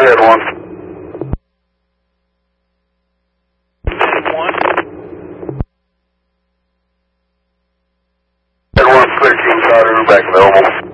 Head 1. Head 1, clear King Carter, back available.